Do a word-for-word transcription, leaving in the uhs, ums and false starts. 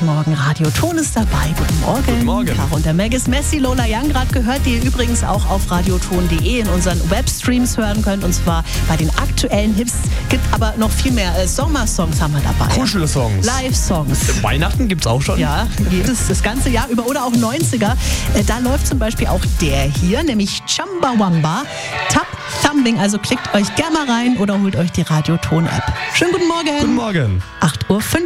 Morgen. Radio Ton ist dabei. Guten Morgen. Guten Morgen. Caro und der Meg ist Messi, Lola Young gerade gehört, die ihr übrigens auch auf radioton punkt de in unseren Webstreams hören könnt. Und zwar bei den aktuellen Hits. Gibt aber noch viel mehr äh, Sommersongs haben wir dabei. Kuschelsongs. Live-Songs. Weihnachten gibt's auch schon. Ja, jedes, das ganze Jahr über oder auch neunziger. Äh, da läuft zum Beispiel auch der hier, nämlich Chumbawamba. Tap Thumbing, also klickt euch gerne mal rein oder holt euch die Radio Ton App. Schönen guten Morgen. Guten Morgen. acht Uhr fünf.